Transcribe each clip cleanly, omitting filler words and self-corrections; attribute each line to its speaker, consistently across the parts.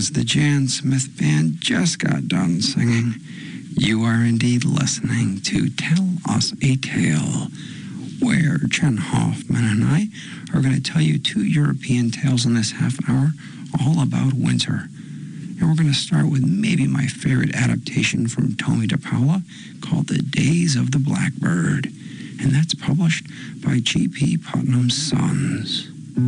Speaker 1: as the Jan Smith Band just got done singing. You are indeed listening to Tell Us a Tale, where Jen Hoffman and I are going to tell you 2 European tales in this half an hour, all about winter. And we're going to start with maybe my favorite adaptation from Tomie dePaola called The Days of the Blackbird. And that's published by G.P. Putnam's Sons.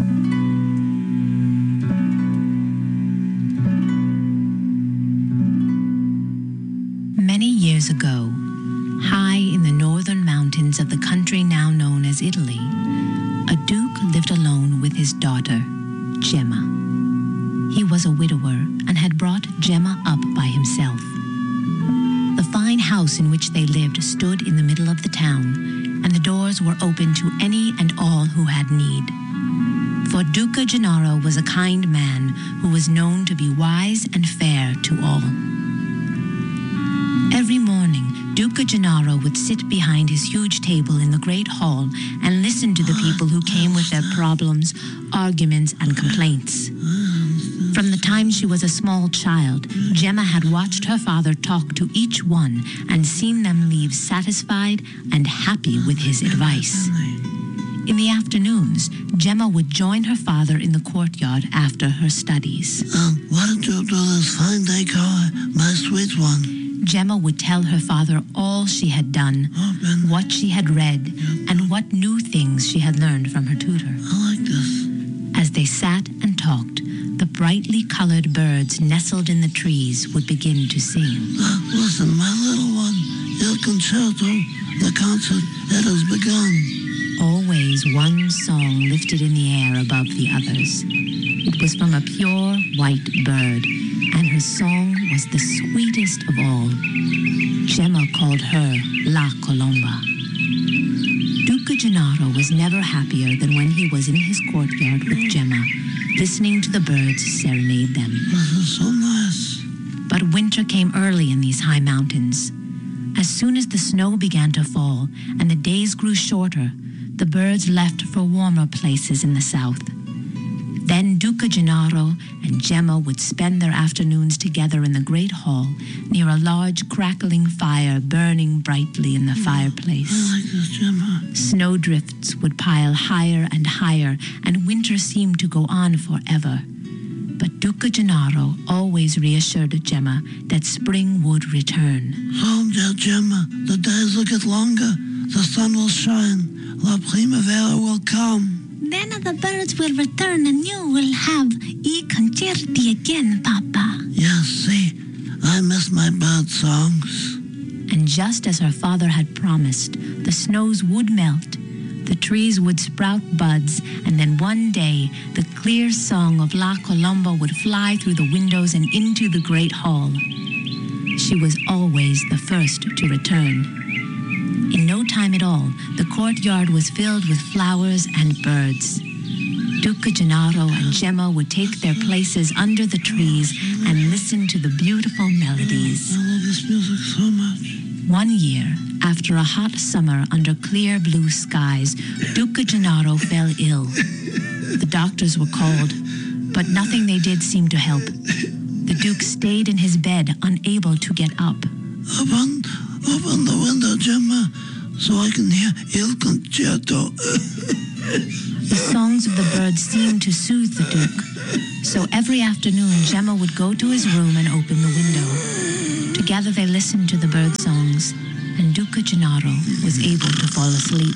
Speaker 2: Many years ago, high in the northern mountains of the country now known as Italy, a duke lived alone with his daughter, Gemma. He was a widower and had brought Gemma up by himself. The fine house in which they lived stood in the middle of the town, and the doors were open to any and all who had need. For Duca Gennaro was a kind man who was known to be wise and fair to all. Every morning, Duca Gennaro would sit behind his huge table in the great hall and listen to the people who came with their problems, arguments, and complaints. From the time she was a small child, Gemma had watched her father talk to each one and seen them leave satisfied and happy with his advice. In the afternoons, Gemma would join her father in the courtyard after her studies.
Speaker 3: What did you do this fine day, Carl, my sweet one?
Speaker 2: Gemma would tell her father all she had done, what she had read, and what new things she had learned from her tutor.
Speaker 3: I like this.
Speaker 2: As they sat and talked, the brightly colored birds nestled in the trees would begin to sing.
Speaker 3: Listen, my little one, Il Concerto, the concert, it has begun.
Speaker 2: Always one song lifted in the air above the others. It was from a pure white bird, and her song was the sweetest of all. Gemma called her La Colomba. Duca Gennaro was never happier than when he was in his courtyard with Gemma, listening to the birds serenade them.
Speaker 3: This is so nice.
Speaker 2: But winter came early in these high mountains. As soon as the snow began to fall and the days grew shorter, the birds left for warmer places in the south. Then Duca Gennaro and Gemma would spend their afternoons together in the great hall near a large crackling fire burning brightly in the fireplace.
Speaker 3: I like this, Gemma.
Speaker 2: Snowdrifts would pile higher and higher, and winter seemed to go on forever. But Duca Gennaro always reassured Gemma that spring would return.
Speaker 3: So, dear Gemma, the days will get longer, the sun will shine, La Primavera will come.
Speaker 4: Then the birds will return and you will have I Concerti again, Papa.
Speaker 3: Yes, see, I miss my bird songs.
Speaker 2: And just as her father had promised, the snows would melt, the trees would sprout buds, and then one day the clear song of La Colomba would fly through the windows and into the great hall. She was always the first to return. In no time at all, the courtyard was filled with flowers and birds. Duca Gennaro and Gemma would take their places under the trees and listen to the beautiful melodies.
Speaker 3: I love this music so much.
Speaker 2: One year, after a hot summer under clear blue skies, Duca Gennaro fell ill. The doctors were called, but nothing they did seemed to help. The Duke stayed in his bed, unable to get up.
Speaker 3: Open the window, Gemma, so I can hear Il Concerto.
Speaker 2: The songs of the birds seemed to soothe the Duke. So every afternoon, Gemma would go to his room and open the window. Together they listened to the bird songs, and Duca Gennaro was able to fall asleep.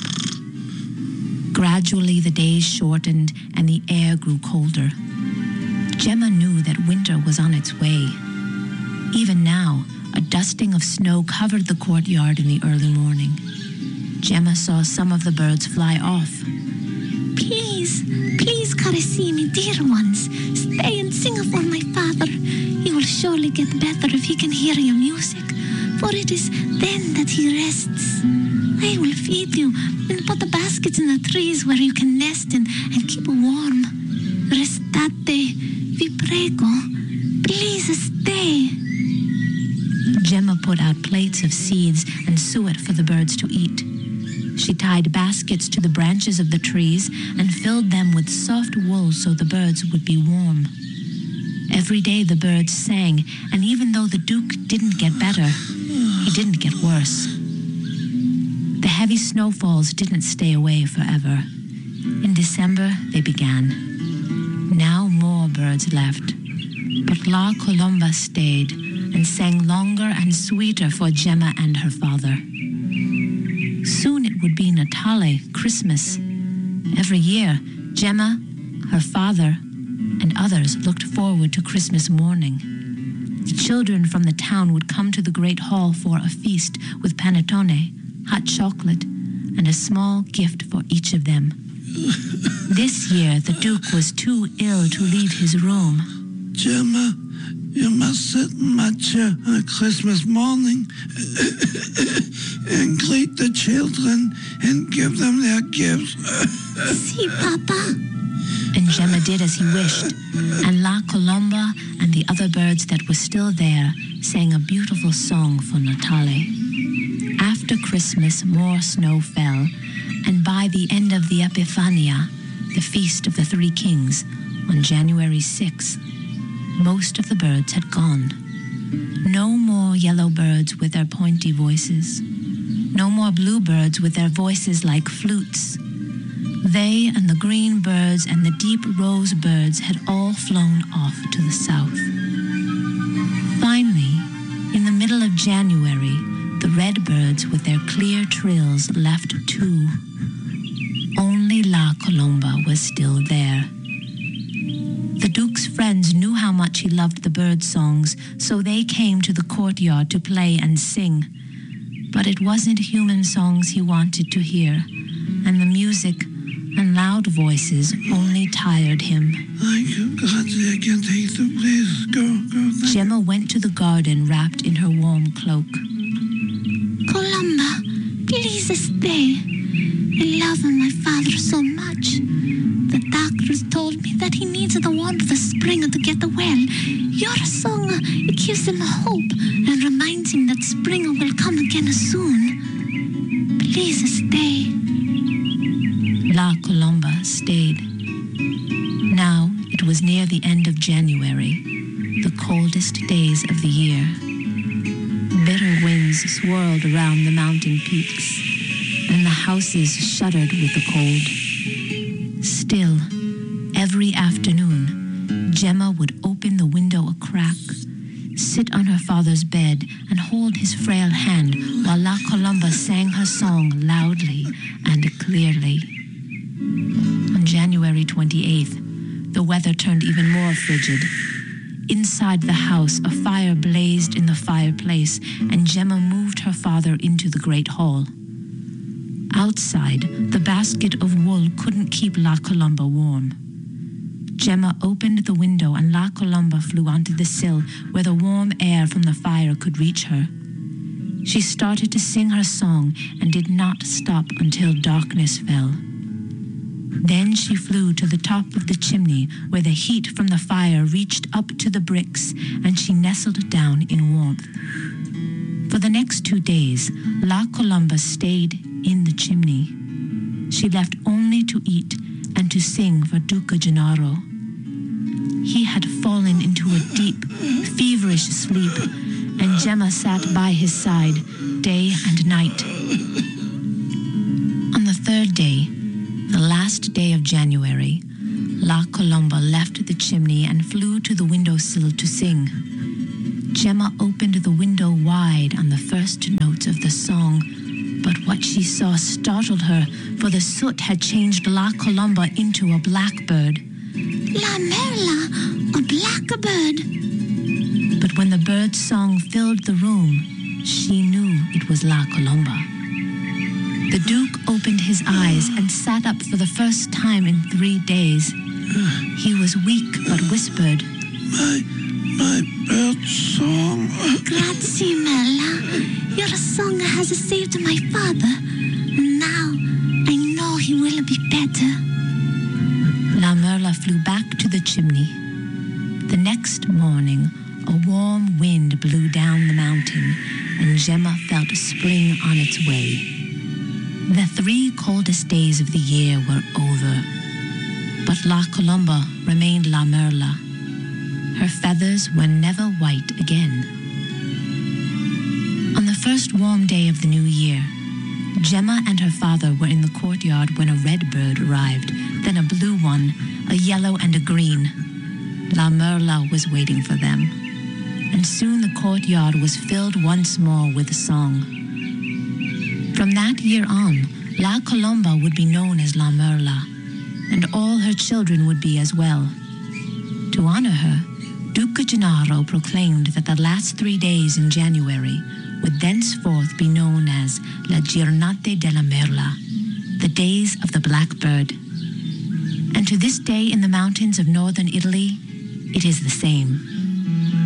Speaker 2: Gradually, the days shortened and the air grew colder. Gemma knew that winter was on its way. Even now, a dusting of snow covered the courtyard in the early morning. Gemma saw some of the birds fly off.
Speaker 4: Please, please, Carissimi, dear ones, stay and sing for my father. He will surely get better if he can hear your music, for it is then that he rests. I will feed you and put the baskets in the trees where you can nest and keep warm. Restate, vi prego. Please stay.
Speaker 2: Gemma put out plates of seeds and suet for the birds to eat. She tied baskets to the branches of the trees and filled them with soft wool so the birds would be warm. Every day the birds sang, and even though the Duke didn't get better, he didn't get worse. The heavy snowfalls didn't stay away forever. In December, they began. Now more birds left, but La Colomba stayed and sang longer and sweeter for Gemma and her father. Soon it would be Natale, Christmas. Every year, Gemma, her father, and others looked forward to Christmas morning. The children from the town would come to the great hall for a feast with panettone, hot chocolate, and a small gift for each of them. This year, the Duke was too ill to leave his room.
Speaker 3: Gemma, you must sit in my chair on Christmas morning and greet the children and give them their gifts.
Speaker 4: See, Papa?
Speaker 2: And Gemma did as he wished, and La Colomba and the other birds that were still there sang a beautiful song for Natale. After Christmas, more snow fell, and by the end of the Epifania, the Feast of the Three Kings, on January 6th, most of the birds had gone. No more yellow birds with their pointy voices. No more bluebirds with their voices like flutes. They and the green birds and the deep rose birds had all flown off to the south. Finally, in the middle of January, the red birds with their clear trills left too. Only La Colomba was still there. The Duke's friends knew how much he loved the bird songs, so they came to the courtyard to play and sing. But it wasn't human songs he wanted to hear, and the music and loud voices only tired him.
Speaker 3: Thank you, grazie, I can take the place. Go.
Speaker 2: Gemma went to the garden wrapped in her warm cloak.
Speaker 4: Colomba, please stay. I love my father so much. The doctors told me that he needs the warmth of spring to get well. Your song, it gives him hope and reminds him that spring will come again soon. Please stay.
Speaker 2: La Colomba stayed. Now it was near the end of January, the coldest days of the year. Bitter winds swirled around the mountain peaks, and the houses shuddered with the cold. Still, every afternoon, Gemma would open the window a crack, sit on her father's bed, and hold his frail hand while La Colomba sang her song loudly and clearly. On January 28th, the weather turned even more frigid. Inside the house, a fire blazed in the fireplace, and Gemma moved her father into the great hall. Outside, the basket of wool couldn't keep La Colomba warm. Gemma opened the window, and La Colomba flew onto the sill where the warm air from the fire could reach her. She started to sing her song and did not stop until darkness fell. Then she flew to the top of the chimney where the heat from the fire reached up to the bricks, and she nestled down in warmth. For the next 2 days, La Colomba stayed in the chimney. She left only to eat and to sing for Duca Gennaro. He had fallen into a deep, feverish sleep, and Gemma sat by his side day and night. On the third day, the last day of January, La Colomba left the chimney and flew to the windowsill to sing. Gemma opened the window wide on the first notes of the song, but what she saw startled her, for the soot had changed La Colomba into a blackbird.
Speaker 4: La Merla, a blackbird.
Speaker 2: But when the bird's song filled the room, she knew it was La Colomba. The Duke opened his eyes and sat up for the first time in 3 days. He was weak, but whispered,
Speaker 3: My bird song.
Speaker 4: Grazie, Merla. Your song has saved my father. Now I know he will be better.
Speaker 2: La Merla flew back to the chimney. The next morning, a warm wind blew down the mountain, and Gemma felt spring on its way. The 3 coldest days of the year were over, but La Colomba remained La Merla. Her feathers were never white again. On the first warm day of the new year, Gemma and her father were in the courtyard when a red bird arrived, then a blue one, a yellow and a green. La Merla was waiting for them, and soon the courtyard was filled once more with song. From that year on, La Colomba would be known as La Merla, and all her children would be as well. To honor her, Duke Gennaro proclaimed that the last 3 days in January would thenceforth be known as La Giornate della Merla, the days of the blackbird. And to this day in the mountains of northern Italy, it is the same.